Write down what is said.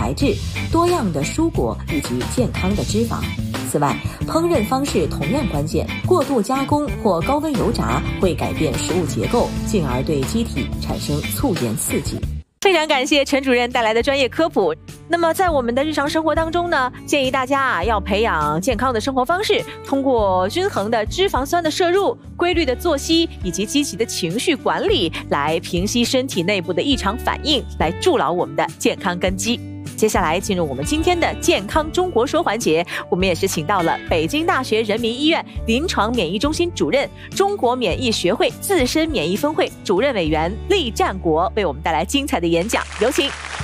白质、多样的蔬果以及健康的脂肪。此外，烹饪方式同样关键，过度加工或高温油炸会改变食物结构，进而对机体产生促炎刺激。 非常感谢陈主任带来的专业科普。那么在我们的日常生活当中呢，建议大家要培养健康的生活方式，通过均衡的脂肪酸的摄入、规律的作息以及积极的情绪管理，来平息身体内部的异常反应，来筑牢我们的健康根基。接下来进入我们今天的健康中国说环节，我们也是请到了北京大学人民医院临床免疫中心主任、中国免疫学会自身免疫分会主任委员厉占国为我们带来精彩的演讲，有请。